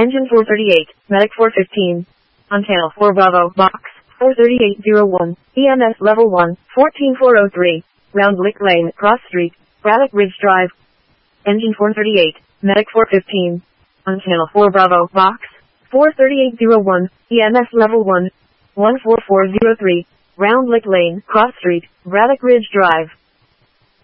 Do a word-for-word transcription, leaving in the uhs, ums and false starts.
Engine four thirty-eight, Medic four fifteen. On channel four Bravo, box four thirty-eight oh one, E M S level one, fourteen four oh three, Round Lick Lane, Cross Street, Braddock Ridge Drive. Engine four thirty-eight, Medic four fifteen. On channel four Bravo, box four thirty-eight oh one, E M S level one, one four four oh three, Round Lick Lane, Cross Street, Braddock Ridge Drive.